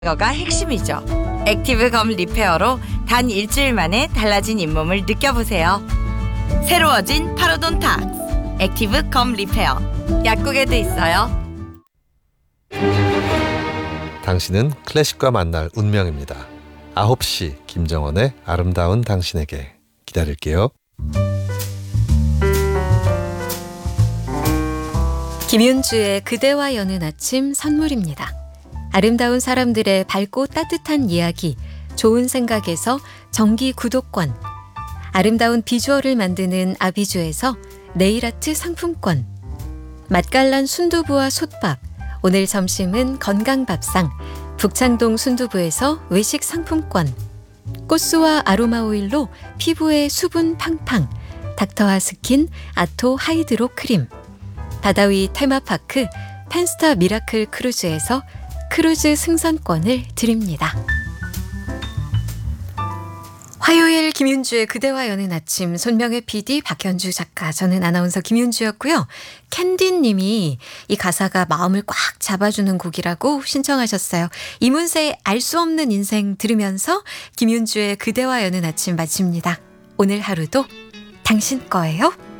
거가 핵심이죠. 액티브 검 리페어로 단 일주일 만에 달라진 잇몸을 느껴보세요. 새로워진 파로돈탁스 액티브 검 리페어. 약국에도 있어요. 당신은 클래식과 만날 운명입니다. 9시 김정원의 아름다운 당신에게 기다릴게요. 김윤주의 그대와 여는 아침 선물입니다. 아름다운 사람들의 밝고 따뜻한 이야기, 좋은 생각에서 정기 구독권, 아름다운 비주얼을 만드는 아비주에서 네일아트 상품권, 맛깔난 순두부와 솥밥, 오늘 점심은 건강밥상, 북창동 순두부에서 외식 상품권, 꽃수와 아로마 오일로 피부에 수분 팡팡, 닥터하스킨 아토 하이드로 크림, 바다위 테마파크 펜스타 미라클 크루즈에서 크루즈 승선권을 드립니다. 화요일 김윤주의 그대와 여는 아침, 손명의 PD, 박현주 작가, 저는 아나운서 김윤주였고요. 캔디님이 이 가사가 마음을 꽉 잡아주는 곡이라고 신청하셨어요. 이문세의 알 수 없는 인생 들으면서 김윤주의 그대와 여는 아침 마칩니다. 오늘 하루도 당신 거예요.